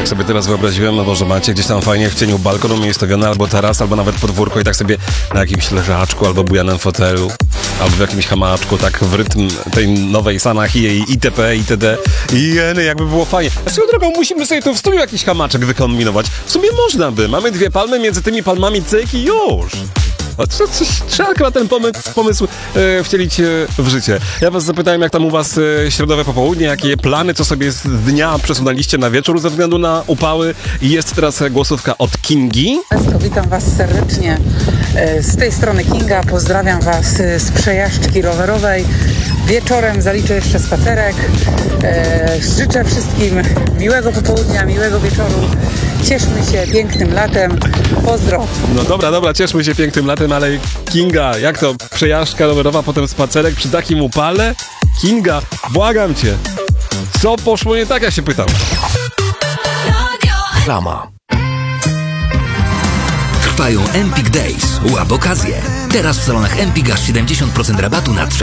tak sobie teraz wyobraziłem, no bo że macie gdzieś tam fajnie w cieniu balkon umiejscowiony, albo taras, albo nawet podwórko i tak sobie na jakimś leżaczku, albo bujanym fotelu, albo w jakimś hamaczku, tak w rytm tej nowej Sanahi i itp. itd. I jakby było fajnie. A swoją drogą musimy sobie tu w studiu jakiś hamaczek wykombinować. W sumie można by. Mamy 2 palmy, między tymi palmami cyk i już. A trzeba chyba ten pomysł wcielić w życie. Ja was zapytałem, jak tam u was środowe popołudnie, jakie plany, co sobie z dnia przesunęliście na wieczór ze względu na upały. I jest teraz głosówka od Kingi. Witam was serdecznie z tej strony Kinga. Pozdrawiam was z przejażdżki rowerowej. Wieczorem zaliczę jeszcze spacerek. Życzę wszystkim miłego popołudnia, miłego wieczoru. Cieszmy się pięknym latem. Pozdro. No dobra, cieszmy się pięknym latem, ale Kinga, jak to? Przejażdżka rowerowa, potem spacerek przy takim upale? Kinga, błagam cię. Co poszło nie tak, ja się pytam. Reklama. Trwają Empik Days. Łap okazję. Teraz w salonach Empik aż 70% rabatu na